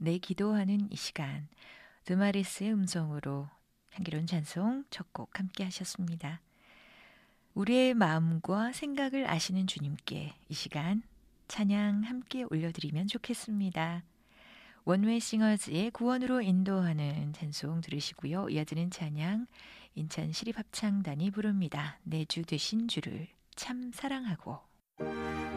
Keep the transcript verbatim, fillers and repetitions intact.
내 기도하는 이 시간, 드마리스의 음성으로 향기로운 찬송 첫 곡 함께 하셨습니다. 우리의 마음과 생각을 아시는 주님께 이 시간 찬양 함께 올려드리면 좋겠습니다. 원웨이 싱어즈의 구원으로 인도하는 찬송 들으시고요. 이어지는 찬양 인천 시립합창단이 부릅니다. 내 주 되신 주를 참 사랑하고.